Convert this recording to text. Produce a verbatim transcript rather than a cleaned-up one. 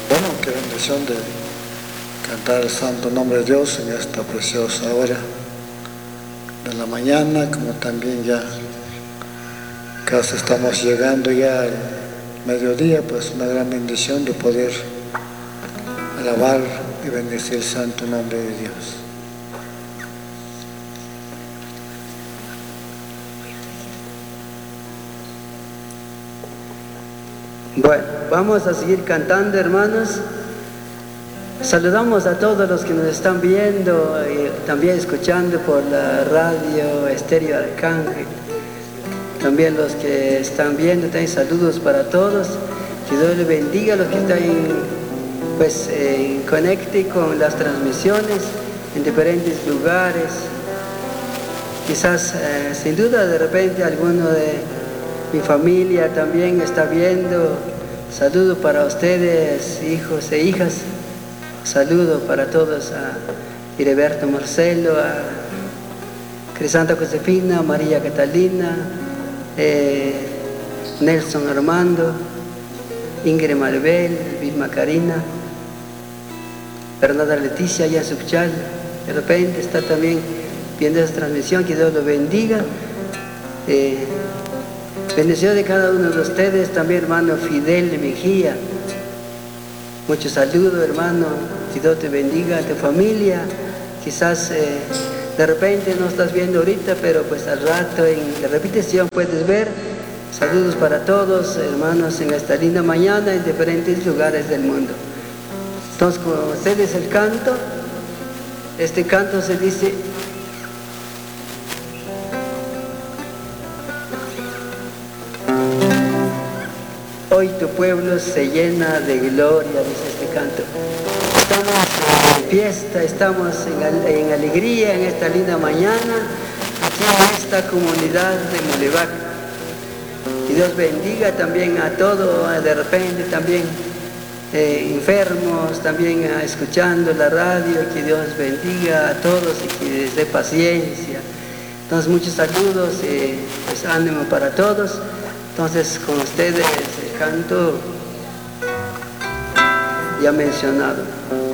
Bueno, qué bendición de cantar el santo nombre de Dios en esta preciosa hora de la mañana, como también ya casi estamos llegando ya al mediodía, pues una gran bendición de poder alabar y bendecir el santo nombre de Dios. Bueno, vamos a seguir cantando, hermanos. Saludamos a todos los que nos están viendo y también escuchando por la radio Estéreo Arcángel. También los que están viendo, también saludos para todos. Que Dios les bendiga a los que están pues, en conecte con las transmisiones en diferentes lugares. Quizás, eh, sin duda, de repente alguno de mi familia también está viendo. Saludo para ustedes, hijos e hijas. Saludo para todos a Heriberto Marcelo, a Crisanta Josefina, María Catalina, eh, Nelson Armando, Ingrid Maribel, Vilma Karina, Bernarda Leticia, allá en Subchal. De repente está también viendo esa transmisión, que Dios los bendiga. Eh, bendición de cada uno de ustedes, también hermano Fidel Mejía. Muchos saludos, hermano. Que Dios te bendiga, a tu familia. Quizás eh, de repente no estás viendo ahorita, pero pues al rato en la repetición puedes ver. Saludos para todos, hermanos, en esta linda mañana en diferentes lugares del mundo. Entonces, con ustedes el canto. Este canto se dice: hoy tu pueblo se llena de gloria, dice este canto. Estamos en fiesta, estamos en, en alegría en esta linda mañana, aquí en esta comunidad de Mulevac. Y Dios bendiga también a todos, de repente también eh, enfermos, también eh, escuchando la radio, que Dios bendiga a todos y que les dé paciencia. Entonces, muchos saludos y eh, pues, ánimo para todos. Entonces, con ustedes el canto ya mencionado.